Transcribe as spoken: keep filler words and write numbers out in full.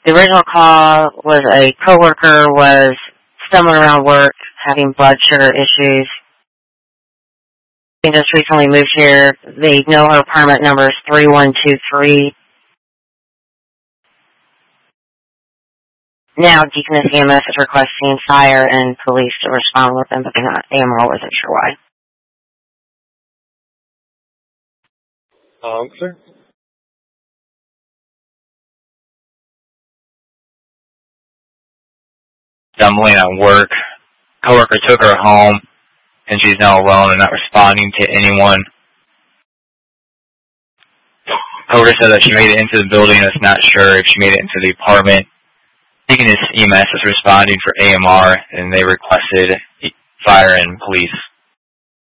The original call was a coworker was stumbling around work, having blood sugar issues. They just recently moved here. They know her permit number is three one two three. Now, Deaconess E M S is requesting fire and police to respond with them, but they're not. A M R wasn't sure why. Um, sir? Stumbling at work. Coworker took her home, and she's now alone and not responding to anyone. Coworker said that she made it into the building and is not sure if she made it into the apartment. Deaconess E M S is responding for A M R, and they requested fire and police.